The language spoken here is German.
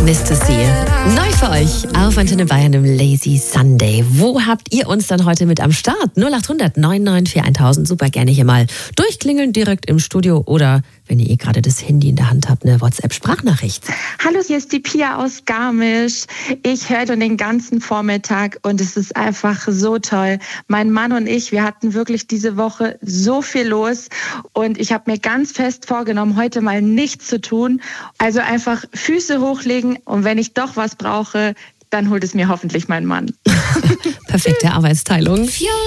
Mr. C. Neu für euch auf Antenne Bayern im Lazy Sunday. Wo habt ihr uns dann heute mit am Start? 0800 994 1000. Super gerne hier mal durchklingeln direkt im Studio oder wenn ihr gerade das Handy in der Hand habt, eine WhatsApp-Sprachnachricht. Hallo, hier ist die Pia aus Garmisch. Ich höre schon den ganzen Vormittag und es ist einfach so toll. Mein Mann und ich, wir hatten wirklich diese Woche so viel los und ich habe mir ganz fest vorgenommen, heute mal nichts zu tun. Also einfach Füße hochlegen und wenn ich doch was brauche, dann holt es mir hoffentlich mein Mann. Perfekte Arbeitsteilung.